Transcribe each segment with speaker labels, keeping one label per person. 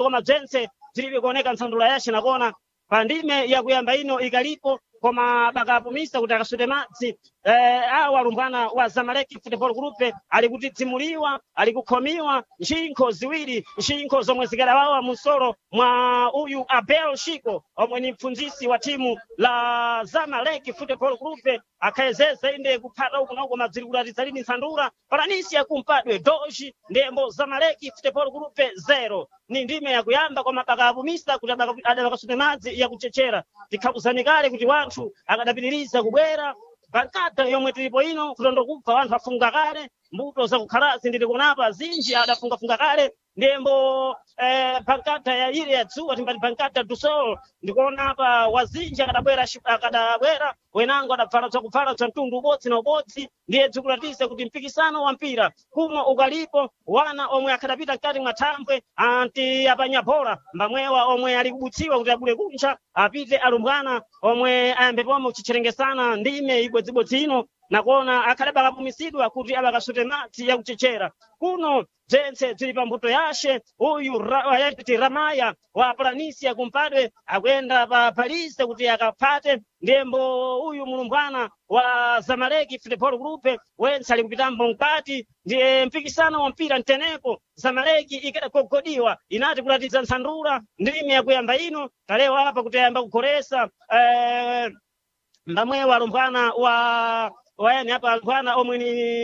Speaker 1: koma bzentse zilibe kuoneka nsandula yace nakona pa ndime yakuyamba ino ikalipo koma bakapumisa kuti akasute madzi awa alumbwana wa Zamalek Football Group ali kutidzimuliwa ali kukhomiwa ncinkho ziwiri ncinkho zomwe zikadawawa musolo mwa uyu Abel Shiko omwe ni mpfundzisi wa timu la Zamalek Football Group akhayezeza inde kuphata uku nauko madziri kuti atizalini nsandula palanisi yakumpadwe doji ndembo Zamalek Football Group 0 ni ndime yakuyamba koma bakapumisa kuti adakasute madzi yakuchechera tikhabuzani kale kuti wanthu akadapitiriza kubwera pankata yomwe tilipo ino kutondokupha wanthu afunga kale mbuto zakukhalazi ndili kunapa zinji adafungafunga kale ndembo pankata ya ile ya dzuwa timbati pankata dusol ndikuona apa wazinji akadabwera wenango adapfala zakupfala za mtundu ubodzi na ubodzi ndiye dzikulatise kuti mpikisano wa mpira kumwe ukalipo wana omwe akadapita mkati mwa thambwe anti apanyabhola mbamwewa omwe ali kubutsiwa kuti abule kunja apite alumbwana omwe ayambe pomwe kuchicherengesana ndime ibwedzibodzi ino nakona akhadaba kapumisidwa kuti abakasute madzi yakuchechera kuno bzentse zili pa mbuto yace uyu yati Ramaya wa Planisia kumpadwe akuyenda pa Palise kuti akaphate ndembo uyu mulumbwana wa Zamalek Football Group wentse ali kupitambo mkati ndiye mpikisano wa mpira mtenepo Zamalek ikadakogodiwa inati kulatiza nsandula ndime yakuyamba ino kalewa apa kuti ayamba kukhoresa mbamwewa alumbwana wayani apa alumbwana omwe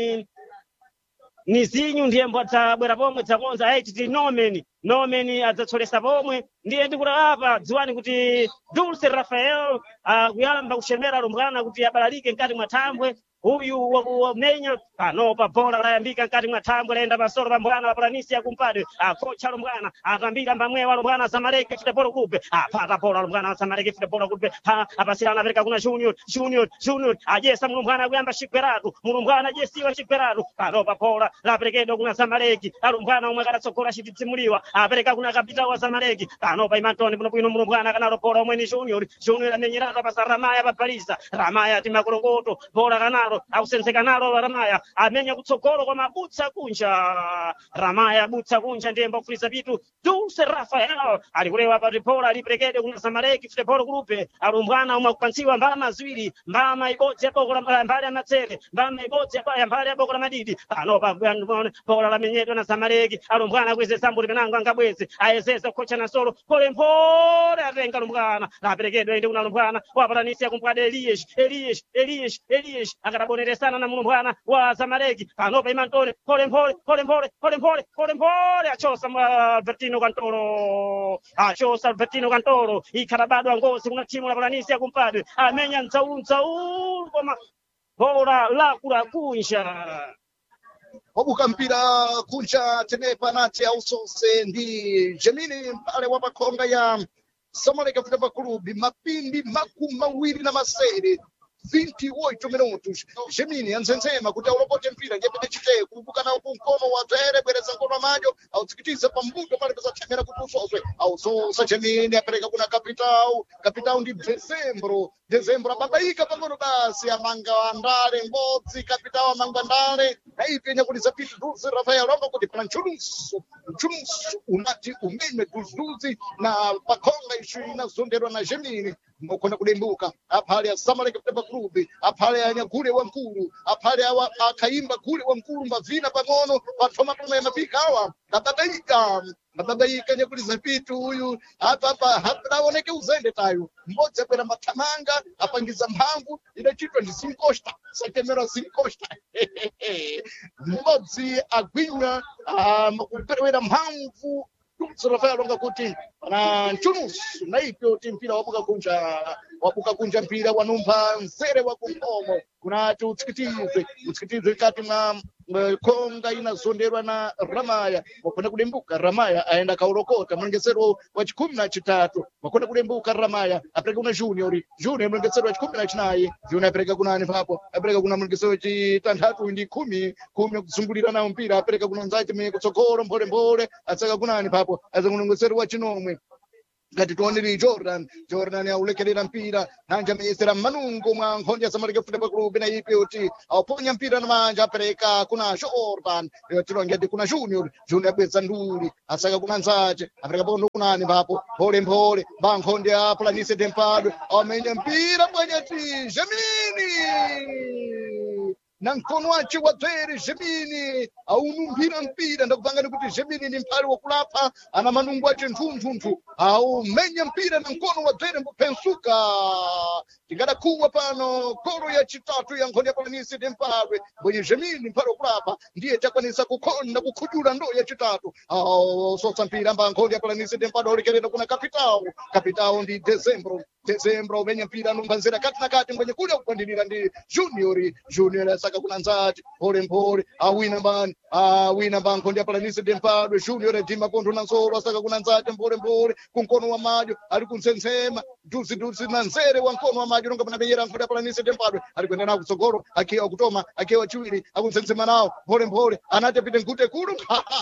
Speaker 1: ni zinyu ndiye mbwadzabwera pomwe dzakonza aiti ti nomeni adzatsolesa pomwe ndiye ndikuti apa dziwani kuti Dulce Rafael akuyamba kuchemera alumbwana kuti abalalike mkati mwa thambwe uyu wakumenya panopa bhola layambika mkati mwa thambwe layenda pasolo pa mbwana wa Planisia kumpadwe kocha alumbwana atambira mbamwewa alumbwana Zamalek Football Group apata bhola alumbwana wa Zamalek Football Group apasirana apereka kuna Junior ajesa mulumbwana akuyamba chigweratu mulumbwana ajesiwa chigweratu panopa bhola laperekedwa kuna Zamalek alumbwana omwe akadatsogora chitidzimuliwa apereka kuna kapita wa Zamalek panopa imantoni bwino mulumbwana akanalo bhola omwe ni Junior amenyeratu pasa Ramaya pa Palisa Ramaya timakolokoto bhola kanalo akusenzeka nalo Ramaya amenya kutsogolo kwa mabutsa kunja Ramaya butsa kunja ndiye mbafuliza vitu Dulce Rafael alikulewa pa ripola aliperekede kuna Zamalek Football Group alumbwana umwe kupansiwa mbama ziwiri mbama ibodzi ya boko la mbali ya matsere mbama ibodzi ya mbali ya boko la madidi panopa bola la menyedwa na Zamalek alumbwana kweze sambu limenango angabweze ayezeza kocha na solo pole atenga alumbwana laperekedwa inde kuna alumbwana wapatanisia kumpwade Elias akadaboneresana na mulumbwana wa Zamalek panopa imantone pole achosa Albertino Cantoro ikadabadwa ngozi kuna timu la Planisia kumpadwe amenya nzaulu koma bola lakula kunja
Speaker 2: wabuka mpira kunja tenepa nati ausose ndi Gemini mpale wa pakhonga ya Zamalek Football Club mapindi mawiri na masere 28 minutos Gemini anzenzema kuti aulopote mpira ngepete chite kubuka na kumkono wa Tere bwereza mkono majo autsikitiza pambuto pale pesa chemera kuti usoswe ausosa Gemini apereka kuna Capitao ndi Dezembro ababaika pang'ono basi amanga andale mbodzi Capitao amanga ndale naipenya kuti zapita Dulce Rafael romba kuti pana nchulusu unati umeme Dulce na pakhonga ishu inazonderwa na Gemini mokona kudembuka aphale ya Zamalek Football Club aphale ya nyagule wa mkulu aphale ya akaimba gule wa mkulu mbavina pang'ono pathoma pomwe ya mapika awa ababaika nyaguli zapitu uyu apa hapaoneke uzende tayo mbodzi apera mathamanga apangiza mphamvu idachitwa ndi Sincosta sakemera Sincosta mbodzi agwinya kuperewera mphamvu Dulce Rafael longa kuti na nchulusu naipyo ti mpira wabuka kunja mpira wanumba nzere wa kumpomo kunati utsikitize kati mwa konga inazonderwa na Ramaya wakona kudembuka Ramaya aenda kaurokota mlengesero wa 13 wakona kudembuka Ramaya apereka kuna Junior mlengesero wa 14 Junior apereka kuna nani hapo apereka kuna mlengesero wa 6 ndi 10 kuzungulira na mpira apereka kuna nzati mwe kutsogoro mpole atsaka kuna nani hapo aza mlengesero wa 9 ngati tioneri Jordan aulekerera mpira nanja amenyesera manungo mwa nkhondi ya Zamalek Football Club na ipe kuti auponya mpira na manja apereka kuna Jordan tilongedi kuna Junior abweza nduli asaka kuna nzache apereka pondo kunani papo pole ba nkhondi ya Planície de Mpadwe amenya mpira bwenyeti Gemini na mkono wace wa dzere Gemini aunumbira mpira ndakupangani kuti Gemini ni mphali wokulapa ana manungu wace nthunthu aumenya mpira na mkono wa dzere mbupensuka tingadakuwa pano koro ya chitatu ya nkhondi ya Planície de Mpadwe bwenye Gemini mphali wokulapa ndiye chakwanisa kukhonda kukhudula ndo ya chitatu sotsa mpira mba nkhondi ya Planície de Mpadwe ulekerera kuna Capitao ndi Dezembro umenya mpira numbanzira kati na kati mwenye kule kupandilira ndi Junior asaka kuna nzati pole awina mbani nkhondi ya Planície de Mpadwe Junior edima pontho na nsolo asaka kuna nzati pole kunkono wa madyo ali kunsensema duzi na nzere wa nkono wa madyo nonga panabeyera nkhondi ya Planície de Mpadwe ali kwenda nawo kutsogolo akiwa kutoma akiwa chiwiri akunsensema nawo pole anati apite nkute kulu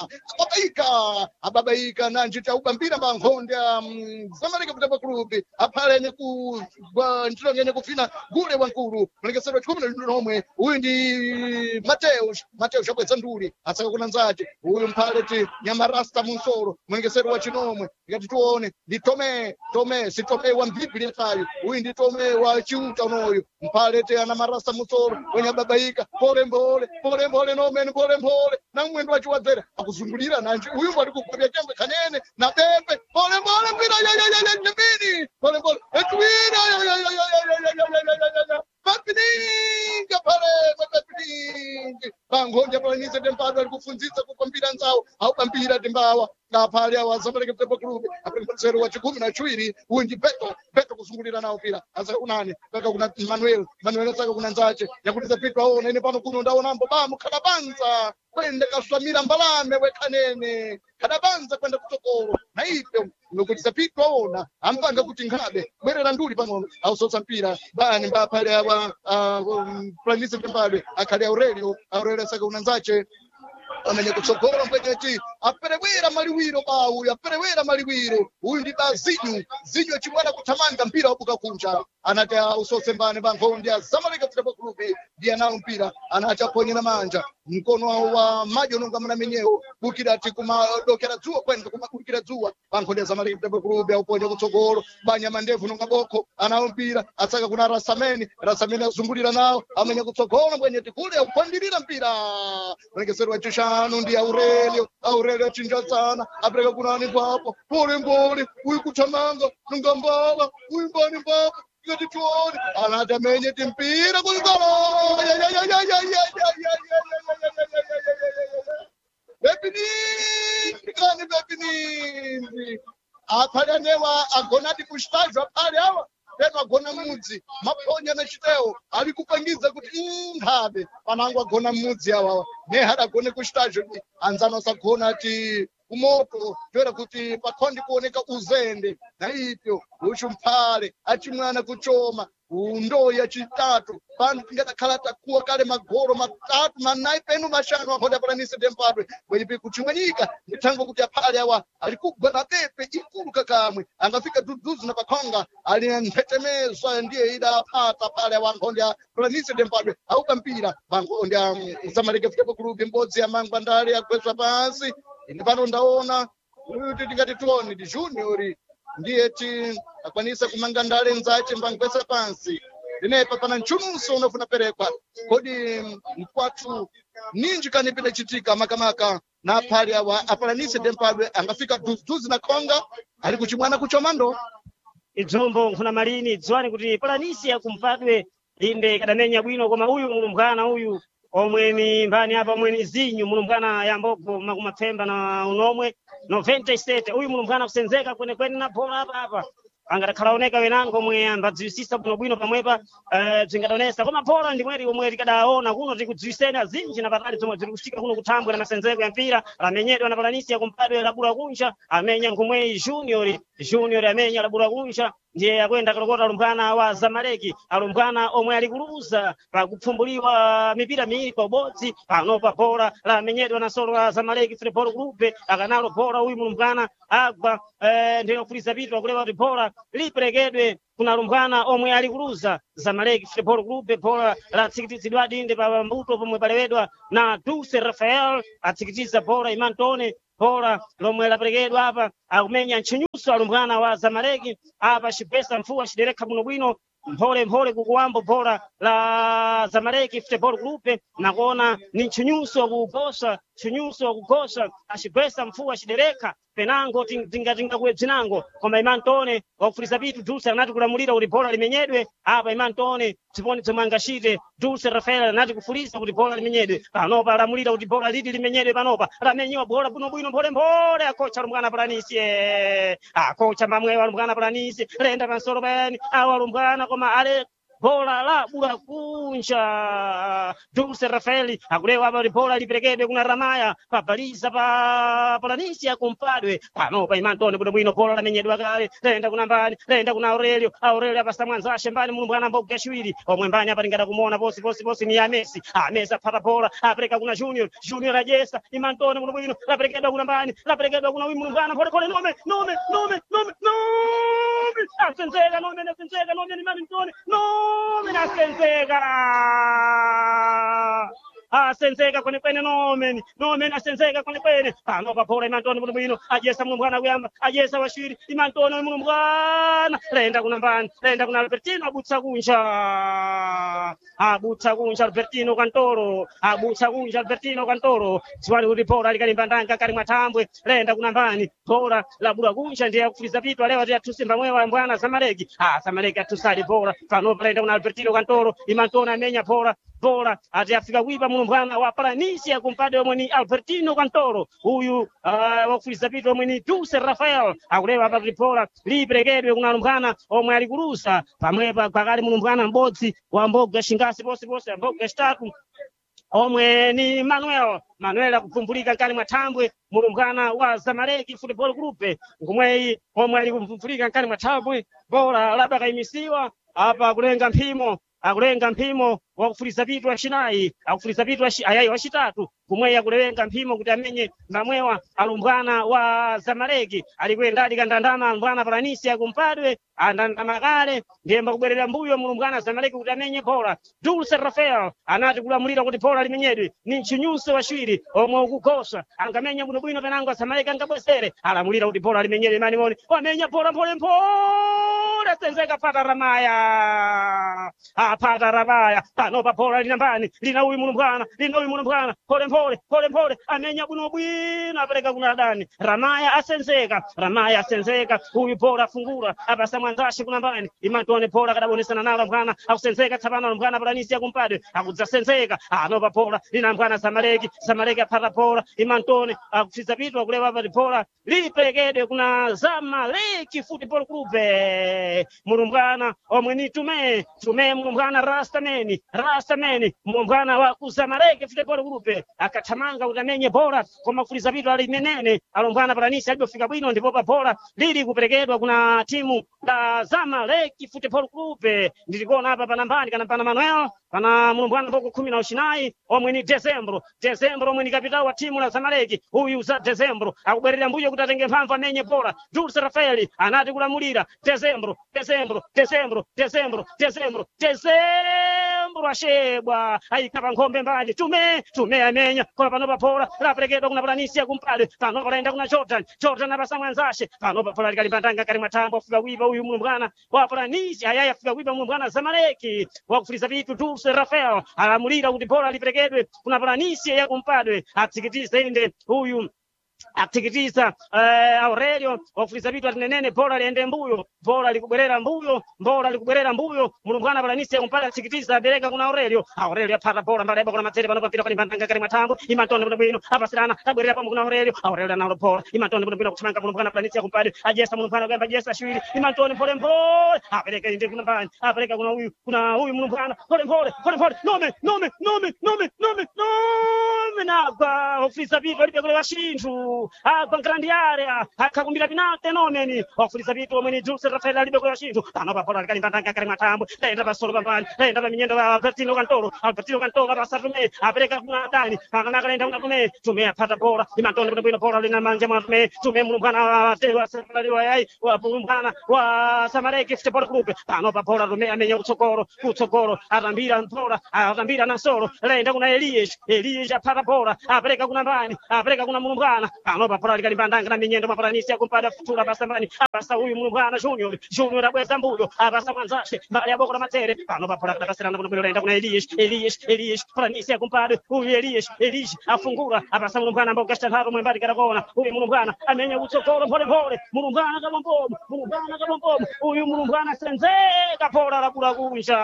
Speaker 2: ababaika nanji taubambira mba nkhondi ya Zamalek Football Club aphalene ku ntilongene kufina gule wankulu mlekesero chikumi na nomwe uyu ndi Mateus abweza nduli asaka kuna nzache uyu mphaleti Nyamarasta munsolo mlekesero wa chinomwe ngati tuone ndi si Tome wa mbibili tayo uyu ndi Tome wa chiuta unoyu mphaleti ana Marasta munsolo wenye babaika pole nomene pole na mwendo wa chiwadzera akuzungulira nanji uyu mwali kukupia chembe kanene na bebe pole mpira Gemini pole etwina papininga bankhonde ya Planície de Mpadwe ali kufunzitsa kupambira nzawo aupambira timbawa ngaphali awa Zamalek Football Club apemphero wa chikumi na chiwiri uyu ndi Beto kuzungulira nawo pira asaka kunani kaka kuna Manuel asaka kuna nzache yakutiza pitwa aona ine pano kuno ndaonambo bamu khadabanza kwende kaswamira mbalame wekhanene khadabanza kwenda kutsogolo na ipe nokutiza pitwa aona ampanga kuti nkhabe bwerera nduli panono ausotsa mpira bani mbaphali awa Planície de Mpadwe akhali Aurelio asaka kuna nzache amenya kutsogolo mpwenyeti aperewera maliwiro uyu ndi Zinyu achimwana kuthamanga mpira wabuka kunja anati ausose mbane bankhondi ya Zamalek Football Club ndiye nawo mpira anati aponyera manja mkono wa madyo nonga mnamenyewo bukirati kumadokera dzuwa kwenda kumakukira dzuwa bankhondi ya Zamalek Football Club auponya kutsogolo banya mandevu nonga boko anawo mpira asaka kuna Rasameni azungulira nawo amenya kutsogolo mbwenyeti kule aupandirira mpira mlekesero wa chishanu ndi Aurelio achinjazana apereka kunani papo pole uyu kuthamanga nonga mbala uyu mbani papo ngati tuone anati amenye timpira kuzikolo bepinindi aphali anewa agonati kushtajwa aphali awa peno agona mudzi maponya na chitewo ali kupangiza kuti nkhabe panango agona mudzi awawa nehada agone kushtajwa anzano sagona ati kumoto toera kuti pakhondi kuoneka uzende na ipyo uchu mphale achimwana kuchoma ndo ya chitatu pano tingadakhala takuwa kale magoro matatu manayi penu mashanu akhonde ya Planície de Mpadwe bwenipi kuchimwanyika mithango kuti aphale awa ali kugwa na pepe ikulu kakamwe angafika duduzi na pakhonga ali mphetemezwa ndiye ida aphata phale awa nkhonde ya Planície de Mpadwe aupa mpira pankhonde ya Zamalek Football Club mbodzi ya mangwa ndale yagwetswa pansi ine pano ndaona uyu tingati tuone ndi Junior ndiye akwanisa kumanga ndale nzache mbangwesa pansi ndinepa pana mchununso unofuna perekwa kodi mkwathu ninji kanipita chitika makamaka na aphali awa Planície de Mpadwe angafika duzi na khonga ali kuchimwana kuchomando
Speaker 1: idzombo nkhuna malini dziwani kuti Planície de Mpadwe inde kadamenya bwino koma uyu mulumbwana uyu omwe ni mbani apa omwe ni Zinyu mulumbwana yambogo makumapfemba na unomwe 97 uyu mulumbwana kusenzeka kwenekwene na bhola apa angatakhala oneka wenango omwe ambadziwisisa bwinobwino pamwepa bzingadonesa koma bhola ndimweri omwe tikadaona kuno tikudziwiseni azinji na patali zomwe ziri kuchitika kuno kuthambwe na masenzeko ya mpira amenyedwa na Planície de Mpadwe labula kunja amenya nkhumweyi Junior Junior amenya labula kunja ndiye akwenda kalokota alumbwana wa Zamaleki, alumbwana omwe ali kuluza pakupfumbuliwa mipira miwiri pa ubodzi. Panopa bola lamenyedwa na solo la Zamaleki Football Club, akanalo bola uyu mulumbwana agwa ndiye kufuliza vitu akulewa kuti bola liperekedwe kuna alumbwana omwe ali kuluza Zamaleki Football Club. Bola latsikitizidwa dinde pa mbuto pomwe palewedwa na Dulce Rafael, atsikitiza bola Imantone. Bola lomwe laperekedwa apa akumenya ntchinyuso alumbwana wa Zamaleki apa cipesa mfuwa cidereka bwinobwino mpole kukuwambo bola la Zamaleki Football Club. Nakuona ni ntchinyuso kugosa acipesa mfuwa cidereka penango tingatinga kuebzinango koma Imantone wakufuliza vitu Dulce anati kulamulira kuti bola limenyedwe apa. Imantone tiponi zomwe angachite Dulce Rafael anati kufuliza kuti bola limenyedwe panopa, alamulira kuti bola liti limenyedwe panopa. Lamenyiwa bola bwinobwino mpole akocha alumbwana Planisi, akocha mbamwewa alumbwana Planisi lenda pansolo bayani awa alumbwana koma ale bola labula kunja. Dulce Rafael akulewa apa bola liperekedwe kuna Ramaya pabaliza pa Planisi akumpadwe panopa. Imantone bwinobwino bola lamenyedwa kale lenda kuna mbani, lenda kuna Aurelio apasa mwanzashe mbani mulumbwana mboga ciwiri omwe mbani apa lingada kumona posi ni ya Messi. Messi apata bola apereka kuna Junior ajesa. Imantone bwinobwino laperekedwa kuna mbani, laperekedwa kuna uyu mulumbwana pole nome asenzeka nome ni Imantone asenzeka kwenekwene nome asenzeka kwenekwene panopa bola. Imantone bwinobwino ajesa mulumbwana kuyamba ajesa washiri. Imantone mulumbwana lenda kuna mbani, lenda kuna Albertino abutsa kunja Albertino Kantoro ziwali kuti bola likalimba ndanga kali mwatambwe lenda kuna mbani. Bola labula kunja ndiye akufuliza vitu alewa ti atusimba mwewa mbwana Zamaleki. Zamaleki atusali bola panopa lenda kuna Albertino Kantoro. Imantone amenya bola ati afika kuipa mulumbwana wa Planisi akumpade omwe ni Albertino Kantoro. Uyu wakufuliza vitu omwe ni Dulce Rafael akulewa apa kuti bola liperekedwe kuna alumbwana omwe ali kulusa pamwepa pakali mulumbwana m'bodzi wa mboga shingasi posipose mboga citatu omwe ni Manuel akupfumbulika nkani mwatambwe mulumbwana wa Zamaleki Football Club ngomweyi omwe ali kupfumbulika nkani mwatambwe. Bola labda kaimisiwa apa akulenga mpimo wakufuliza vitu acinayi akufuliza vitu ayayi wacitatu kumweyi akulenga mpimo kuti amenye mbamwewa alumbwana wa Zamaleki alikwenda alikandandama alumbwana Planisi akumpadwe andandama kale ndiye mbakubwerera mbuyo mulumbwana Zamaleki kuti amenye bola. Dulce Rafael anati kulamulira kuti bola limenyedwe ni ntchinyuso washiri omwe ukugosa angamenya bwinobwino penango Zamaleki angabwesere alamulira kuti bola limenyedwe manimoni wamenya bola mpole asenzeka pata Ramaya panopa bola linambani lina uyu mulumbwana pole amenya bwinobwino apereka kuna Adani. Ramaya asenzeka uyu bola afungura apasa mwanzashe kuna mbani. Imantone bola kadabonesana nalo mbwana akusenzeka tsapano mbwana Planisi akumpadwe akudzasenzeka anopa bola lina mbwana Zamaleki apata bola. Imantone akufiza vitu akulewa pa bola liperekedwe kuna Zamaleki Football Club. Mulumbwana omwe ni tume mulumbwana Rastameni mulumbwana wa Zamaleki Football Club akathamanga kuti amenye bola koma kufuliza vitu alimenene alumbwana Planisi alipofika bwino ndipo pa bola lili kuperekedwa kuna timu la Zamaleki Football Club. Ndilikuona apa panambani kana Manuel pana mulumbwana mboko 19 omwe ni Dezembro omwe ni kapitao wa timu la Zamaleki. Uyu za Dezembro akubwerera mbuyo kuti atenge mphamvu amenye bola. Dulce Rafael anati kulamulira Dezembro ashebwa ayikapa nkhombe mbali tume amenya koma panopa bola laperekedwa kuna Planisi akumpale panopa laenda kuna Jordan apasa mwanzashe panopa bola likalimbandanga kali mwathambo afika kuipa uyu mulumbwana wa Planisi ayayi afika kuipa mulumbwana Zamaleki wakufuliza vitu. Dulce Rafael alamulira kuti bola liperekedwe kuna Planisi yakumpadwe atsikitiza inde uyu atikitiza Aurelio wafuliza vitu atinenene bola liende mbuyo bola likubwerera mbuyo mulumbwana Planisi akumpala atikitiza abereka kuna Aurelio apata bola mbala kuna matere pano papita kalimbandanga kali matambo. Imantone bwino apasirana abwerera pamwe kuna Aurelio analo bola. Imantone bwino kutamanga mulumbwana Planisi akumpale ajesa mulumbwana kuyamba ajesa shwiri. Imantone pole apereka inde kuna mbani apereka kuna uyu mulumbwana pole nome nagwa wafuliza vitu alipe kulewa shinthu Pinto agwa grande area akakumbira penalty nomeni wafuliza vitu omweni Dulce Rafael alibe kwa shintu panopa bola likalimbandanga kali matambo laenda pasolo pambani laenda paminyendo ya Albertino Cantolo pasa Tume apereka kuna Dani akanaka laenda kuna Tume apata bola imantone bwino bola lina manja mwa Tume mulumbana wa tewa serikali yai wa mulumbana wa Samareki Football Club panopa bola Tume amenya kutsogoro atambira na solo laenda kuna Elias apata bola apereka kuna Mbani apereka kuna mulumbana panopa bola likalimbandanga na minyendo maparanisi akumpada futura pasambani abasa huyu mulumbana Junior abweza mbuyo abasa mwanzashe mbali ya boko la matere panopa bola kasirana kuna laenda kuna Elias paranisi akumpada huyu Elias afungura abasa mulumbana ambao gastantaro mwembali karakona huyu mulumbana amenya kutsogoro pole mulumbana kabombomo huyu mulumbana senzeka bola la kula kunja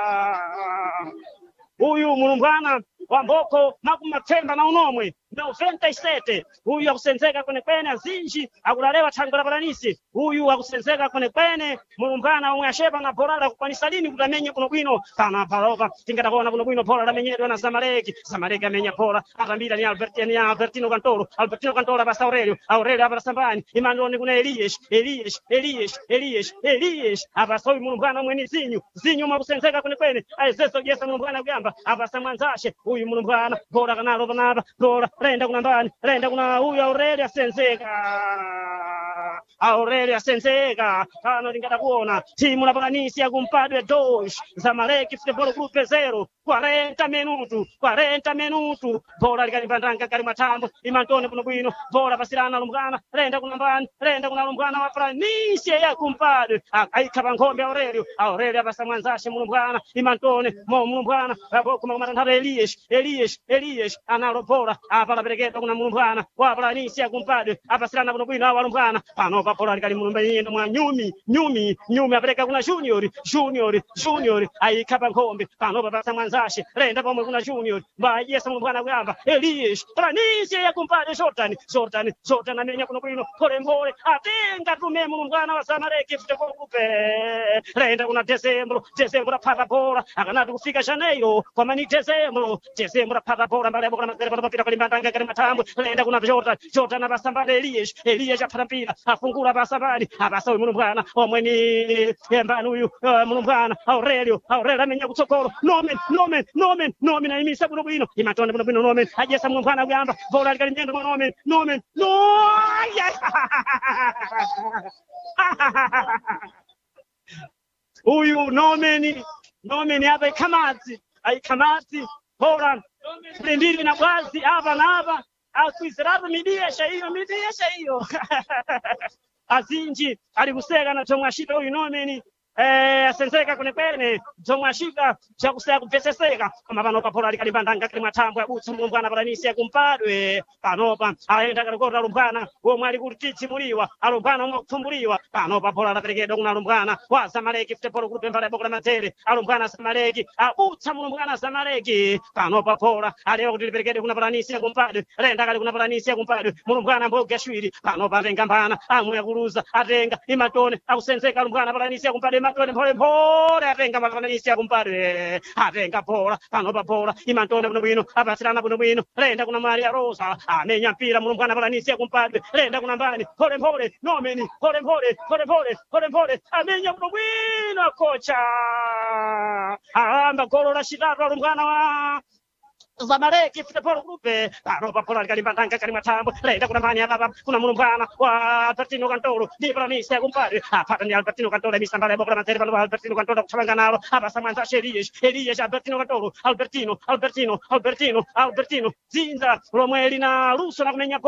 Speaker 1: huyu mulumbana wa mboko makumatemba na unomwe na 97 huyu akusenzeka kwenye azinji akulalewa tango la paranisi huyu akusenzeka kwenye mulumbana omwe ashepa na bola kupanisa lini kutamenye kuno bwino kana paroka tingata kuona kuno bwino bola lamenyedwa na Zamaleki amenya bola atambira ni Albertino Cantolo basta Aurelio abasa Sambani imandoni kuna Elias abasa huyu mulumbana omwe ni zinyu makusenzeka kwenye aizeso jesa mulumbana kugamba abasa mwanzashe huyu mulumbana bola kanalo banaba bola renda kuna Mbani renda kuna huyu Aurelio Senzeka kana lingata kuona timu la Paranisi ya kumpadwe Dosh Zamaleki Football Club 0 40 minutu bola likalipandanga kali matambo imantone kuno bwino bola pasirana lumbwana renda kuna Mbani renda kuna lumbwana wa Paranisi ya kumpadwe aikapa ngombe Aurelio abasa mwanzashe mulumbwana imantone mulumbwana kuma matantara Elias analo bola apala pereketa kuna mulumbwana wa Paranisi ya kumpadwe apasirana kuno bwino wa lumbwana panopa bola likali mulumbanyendo mwa nyumi apereka kuna Junior aikapa ngombe panopa pasa mwanzashe renda pomwe kuna Junior mbajesa mulumbwana kuyamba Elias Paranisi ya kumpadwe Jordan amenya kuno bwino pole atenga Tume mulumbwana wa Zamaleki Football Club renda kuna Decembro apata bola akanati kufika Janeiro kwa mani Decembro apata bola mbale bola mazere panopita kalimbandanga kali matambo renda kuna Jordan abasambale Elias apata mpira afungura basabani abasa huyu mulumbwana omwe ni Mbani huyu mulumbwana Aurelio amenya kutsogoro nomen aimisa kuno bwino imatone kuno bwino nomen ajesa mulumbwana kuyamba bola likalinyendo nomen huyu nomen hapa ikamati bola prendili na bwazi hapa akuisirapa midiesha hiyo azinji alikuseka na tomwashika huyu nomeni asenzeka kwenye tomwashika chakuseka kupeseseka kama panopa bola likalimbandanga kali matambo abutsa mulumbwana Paranisi ya kumpadwe panopa aenda kalikota lumbwana omwe ali kutichimuliwa alumbwana omwe kutumbuliwa panopa bola laperekedwa kuna lumbwana wa Zamaleki Football Club mbale boko la matere alumbwana Zamaleki abutsa mulumbwana Zamaleki panopa bola alewa kuti liperekedwe kuna Paranisi ya kumpadwe renda kali kuna Paranisi ya kumpadwe mulumbwana mboga shwiri panopa atenga mbana amwe yakuluza atenga imatone akusenzeka lumbwana Paranisi ya kumpadwe imatone pole atenga Paranisi ya kumpadwe atenga bola panopa bola imantone buno bwino abasirana buno bwino renda kuna Maria Rosa amenya mpira mulumbwana Paranisi ya kumpadwe renda kuna Mbani pole nomeni pole amenya buno bwino kocha amba golo la shitatu alumbwana wa Zamaleki Football Club panopa bola likalimbandanga kali matambo renda kuna Mbani hapa kuna mulumbwana wa Albertino Cantolo ndi Paranisi ya kumpadwe apata ni Albertino Cantolo misambala boko la matere pano Albertino Cantolo kuchabanga nalo abasa mwanzashe Elias Albertino Cantolo Albertino zinza lomwe lina luso na kumenya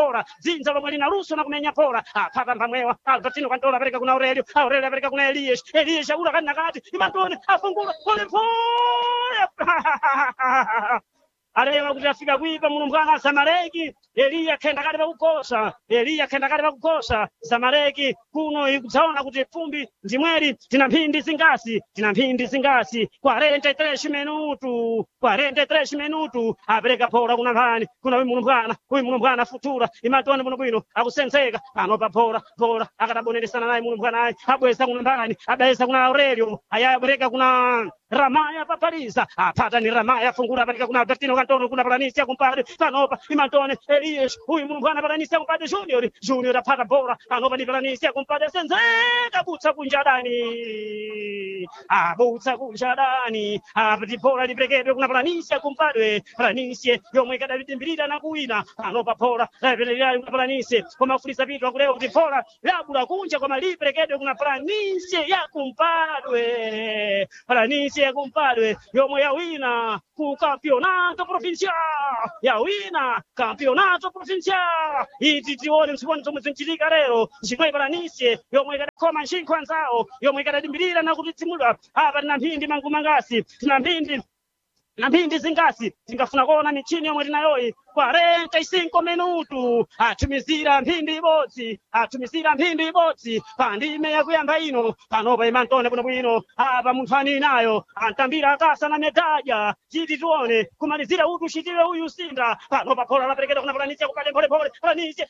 Speaker 1: bola apata mpamwewa Albertino Cantolo apereka kuna Aurelio apereka kuna Elias ula kana kati imantone afungula pole alewa kuti afika kuipa mulumbwana Zamaleki Eliya kenda kali pakukosa Zamaleki kuno ikudzaona kuti fumbi ndimweri tina mphindi zingasi 43 minutu apereka bola kuna Mbani kuna huyu mulumbwana futura imatone buno bwino akusenzeka panopa bola akataboneresana naye mulumbwana abweza kuna Mbani abweza kuna Aurelio ayapereka kuna Ramaya papariza apata ni Ramaya fungura patika kuna Albertino Cantoro kuna Planisia kumpadre panopa Imantone Elias huyu Mulungwana Planisia kumpadre Junior apata bora panopa ni Planisia kumpadre Senzeka butsa kunjadani butsa kunjadani apati bora librekedwe kuna Planisia kumpadre Planisia yomwe kadavitimbirira na kuwina panopa bora kuna Planisia koma fulisa vitu akuleo kuti bora labula kunja koma librekedwe kuna Planisia ya kumpadre Planisia ya kumpadre yomwe yawina ku campeonato provincial yawina campeonato provincial iti tione msiponi zomwe zinchitika lero chimwe Planisia yomwe ikadakoma nshinkho anzawo yomwe ikadadimbirira na kutitsimula apa tina mphindi mangumangasi tina mphindi zingasi tingafuna kuona michini yomwe tinayoyi 45 minutu atumizira mphindi ibodzi pandime yakuyamba ino panopa Imantone bwinobwino apa munthu ani nayo antambira akasa na medalya chiti tione kumalizira utu uchitire uyu Sinda panopa phola laperekeda kuna Planisia kupate pholepole Planisia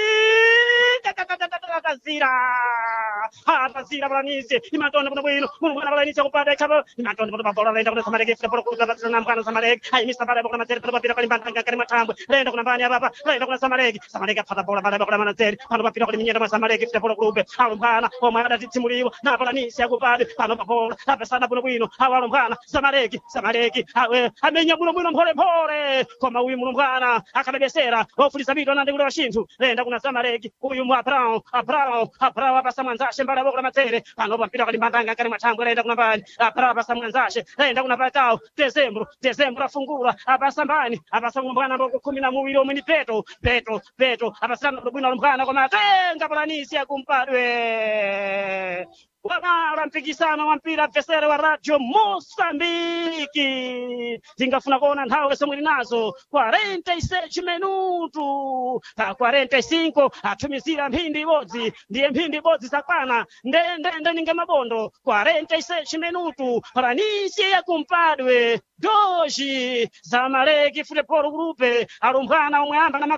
Speaker 1: akazira Planisia Imantone bwinobwino Mulungwana Planisia kupate chapa Imantone panopa phola laenda kuna Samaleki funa kukuza namkana Samaleki ayimisa pale kuna materi panopa pira kali mbantanga kali matambwe lenda kuna mbani hapa lenda kuna Samaleki apata bola pale kuna manateri panopa pira kali minyenda Samaleki funa kurupe alumbana omwe adatitsimuliwa na Planisia kupate panopa bola apesana bwinobwino awalumbana Samaleki amenya bwinobwino mpholepole koma uyu Mulungwana akabebesera ofulisa vitu anandikula washinthu lenda kuna Samaleki uyu Abrao apasa mwanzashe mbala bokula matere panopa pira kali mbantanga kali matambwe lenda kuna mbani Abrao apasa mwanzashe lenda kuna Patao Dezembro afungura abasambani abasangumwana boko 12 omwe ni Petro abasana bwino lumbwana koma atenga Planisia kumpadwe wamala mpikisano wa mpira vesere wa Radio Mosambiki tingafuna kuona nthawi somwe linazo 46 minutu pa 45 atumizira mphindi ibodzi ndiye mphindi ibodzi zakwana ndende ninge mabondo 46 minutu Planisia ya kumpadwe doji Zamaleki Football Group alumbwana omwe amba na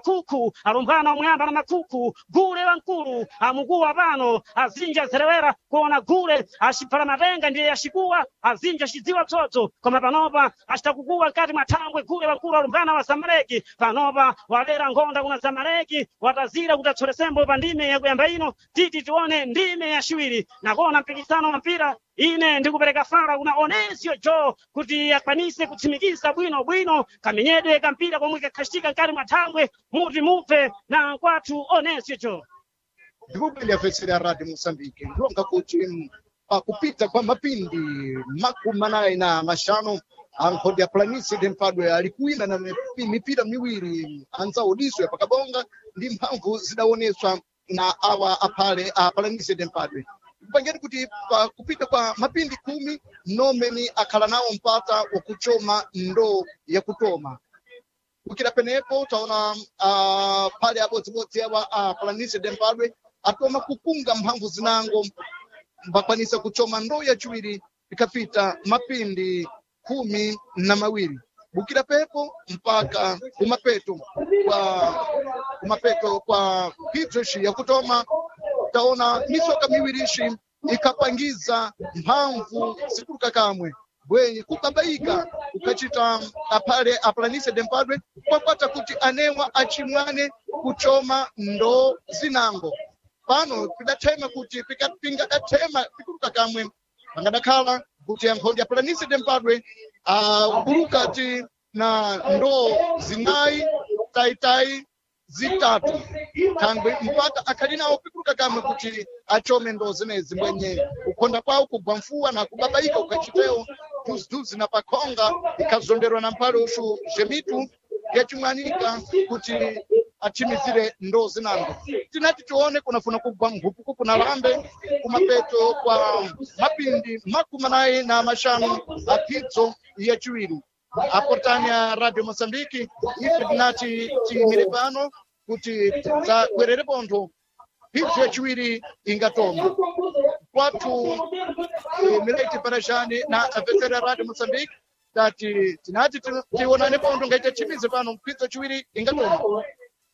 Speaker 1: makuku gule wankulu amukuwa pano azinja zerewera kuona gule ashipala matenga ndiye ashikuwa azinja shidziwa tsotso koma panopa ashitakukuwa kati matambwe gule wankulu alumbwana wa Zamaleki panopa walera ngonda kuna Zamaleki watazira kutatsolesembo pa ndime yakuyamba ino titi tione ndime yachiwiri nakuona mpikisano wa mpira ine ndikupereka fara kuna Onesio Joe kuti akwanise kutsimikiza bwino kamenyedwe kampira komwe kakhashika nkati matambwe muti mupfe na kwathu Onesio Joe
Speaker 2: ndikubwelya vesera ya Radio Mosambiki ndilonga kuti pakupita kwa mapindi makumanayi na mashanu ankhodi ya Planisia Dempadwe alikuwina na mipira miwiri anzawo diso ya pakabonga ndi mphamvu zidaonetswa na awa aphale a Planisia Dempadwe pangeni kuti kupita kwa mapindi 10 nomeni akhala nawo mpata wakuchoma ndo ya kutoma ukira penepo taona pale abodzibodzi awa Planisia Dempadwe atoma kukunga mphamvu zinango mbakwanisa kuchoma ndo yachiwiri ikapita mapindi 12 bukira pepo mpaka kumapeto kwa hidroshi ya kutoma taona misoka miwirishi ikapangiza mphamvu zikuluka kamwe bwenye kukabaika ukachita apale a Planisia Dempadwe kwakwata kuti anewa achimwane kuchoma ndo zinango pano pidathema kuti pikapinga dathema pikuluka kamwe pangadakhala kuti ankhodi ya Planisia Dempadwe kulukati na ndo zinayi taitai zitatu thangwe mpaka akhalinawo pikuluka kamwe kuti achome ndo zinezi mwenye kukhonda kwawo kugwa mfuwa na kubabaika ukachitewo dhuzi na pakhonga ikazonderwa na mphale ushu jemitu yachimwanika kuti achimizire ndo zinango tinati tione kunafuna kugwa mhupuku kuna lambe kumapeto kwa mapindi 45 aphidzo yachiwiri aportani ya Radio Mosambiki ife tinati tiyimire pano kuti tabwerere pontho phidzo yachiwiri ingatoma kwathu Mileiti Parashani na avesera Radio Mosambiki tati tinati tionane pontho ngaite chimize pano phidzo yachiwiri ingatoma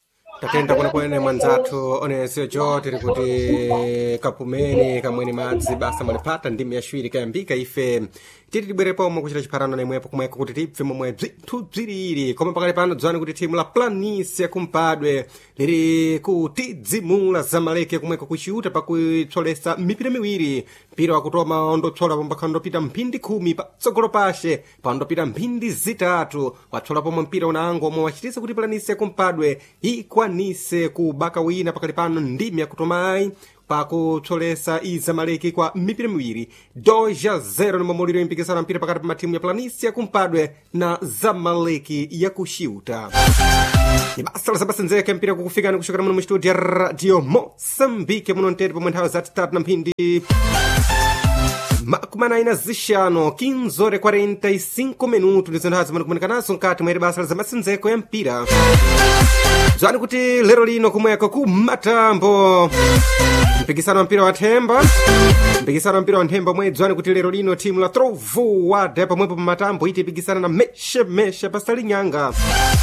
Speaker 3: tatenda kwenekwene mwanzathu oneseyo chotiri kuti kapumeni kamweni madzi basa mwalipata ndimi yashwiri kayambika ife titi tibwere pomwe kuchita chipharano nemwepo kumweko kuti tipfe momwe bzinthu bziriri koma pakali pano dzwani kuti thimu la Planície kumpadwe liri kutidzimula Zamalek kumweko kuchiuta pakutsolesa mipira miwiri mpira wakutoma ondotsola pombakhala ndopita mphindi 10 patsogolo pashe pandopita mphindi zitatu watsola pomwe mpira unango omwe wachitisa kuti Planície kumpadwe ikwanise kubaka wina pakali pano ndimi yakutomayi pakutsolesa Zamalek kwa mipira miwiri 2-0 ni momuliro impikisana mpira pakati pa matimu ya Planície kumpadwe na Zamalek yakushiuta ni basa la sabasenzeke mpira kukufikani kushokera muno mu studio ya Radio Moçambique muno ntete pomwe nthawi zatitatu na mphindi makumi anayi na zixanu 15:45 minuto ndizo nthawi zimene kumanikanazo nkati mwere basa la zamasenzeko ya mpira dzwani kuti lero lino kumweko ku matambo mpikisano wa mpira wa themba mpikisano wa mpira wa themba mwe dzwani kuti lero lino timu la Trovu wade pamwepo pa matambo iti ipikisana na meshe pasalinyanga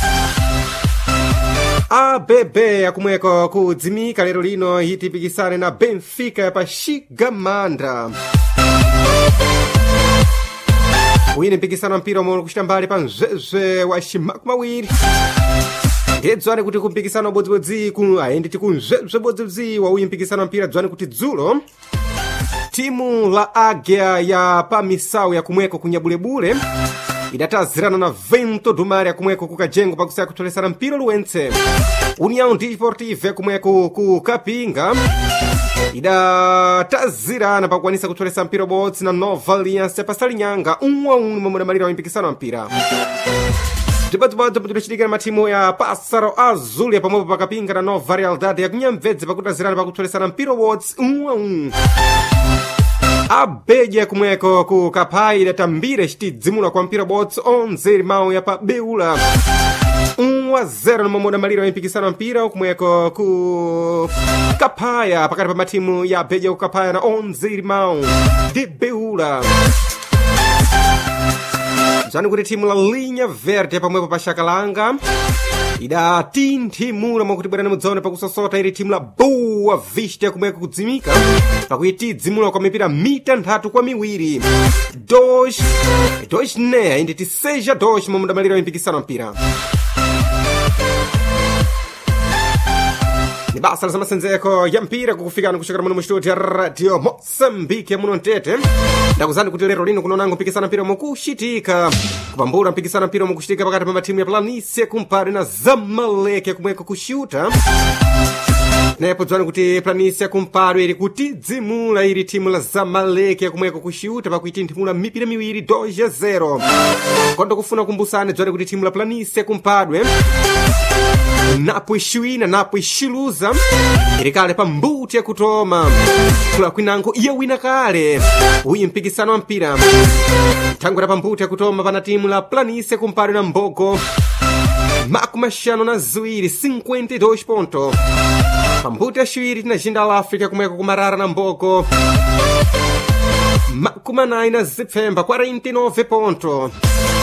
Speaker 3: ABB akumweko kudzimika lero lino iti ipikisane na Benfica pa Xigamanda wini mpikisano wa mpira omwe kuchita mbali pa mzwezwe wa ximakumawiri ndedzwani kuti kumpikisano wabodzibodzi ayenditi kumzwezwe bodzibodzi wa uyi mpikisano wa mpira dzwani kuti dzulo timu la Águia ya pa misawu yakumweko kunyabulebule idatazirana na Vento do Mar yakumweko kukajengo pakusaya kutolesana mpira luwentse União Desportiva yakumweko kukapinga idatazirana pakukwanisa kutolesa mpira bodzi na Nova Aliança pasalinyanga 1-1 momwe damalira wa mpikisano wa mpira Dibadibadibadi chitikira matimu ya Pássaro Azul ya pamwepo pakapinga na Nova Realidade yakunyamvedze pakutazirana pakutolesana mpira bodzi 1-1 abeja kumweko kukaphai idatambire chitidzimula kwa mpira bodzi 11 mawu ya pa Beula 1-0 nomwe damalira impikisano wa mpira kumweko ku Kaphaya pakati pa matimu ya abeja kukaphaya na 11 mawu de Beula dzani kuti timu la Linha Verde pamwepo pa Xakalanga idatinthimula mwakuti bwerani mudzone pakusosota ili timu la Boa Vista yakumweko kudzimika pakuitidzimula kwa mipira mita 3-2 2-0 inditi 6-2 momwe damalira impikisano wa mpira ni basa la zamasenzeko ya mpira kukufikana kushokera muno mu studio ya Radio Moçambique muno ntete ndakuzani kuti lero lino kunonango mpikisana mpira mukushitika kupambula mpikisana mpira mukushitika pakati pa matimu ya Planície kumpadwe na Zamalek kumweko kushuta nepo dzwani kuti Planície kumpadwe ili kutidzimula ili timu la Zamalek kumweko kushuta pakuitinthimula mipira miwiri 2-0 kondo kufuna kumbusane dzwani kuti timu la Planície kumpadwe napo ishuina napo ishiluza ilikale pa mbuti ya kutoma kula kwinango iya wina kale uyi mpikisano wa mpira tangu pa mbuti ya kutoma pana timu la Planície kumpadwe na Mbogo makumashano na ziwiri 52 ponto pa mbuti ya shiwiri tina jinda la Afrika kumweko kumarara na Mbogo makumanayi na zipfemba 49 ponto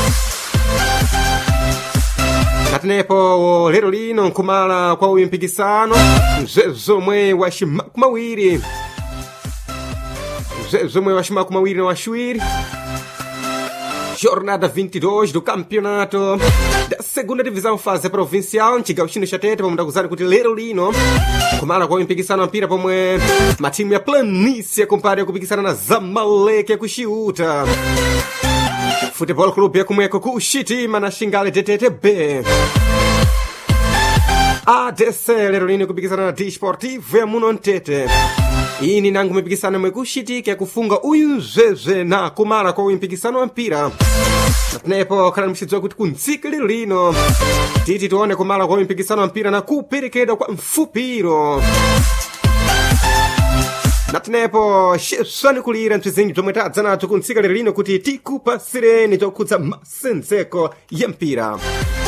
Speaker 3: katinepo lero lino nkumala kwa uyu mpikisano mzwezomwe wa ximakumawiri mzwezomwe wa ximakumawiri na waxwiri jornada 22 do campeonato da segunda divisão fase provincial mcigawo chino cha Tete pomwe ndakuzani kuti lero lino kumala kwa uyu mpikisano wa mpira pomwe matimu ya Planície kumpadwe kupikisana na Zamalek yakushiuta Futebol Club yakumweko kushitima na Xingale DTTB ADC lero lino kupikisana na Desportivo ya muno ntete ini nangu mipikisano mwekushitika yakufunga uyu zezwe na kumala kwa uyu mpikisano wa mpira nepo khala mxidziwa kuti kuntsika lero lino titi tione kumala kwa uyu mpikisano wa mpira na kuperekedwa kwa mfupiro natinepo xeswani kulira ntwizinji bzomwe tadza nato kuntsika lero lino kuti tikupasireni tokhudza masenzeko ya mpira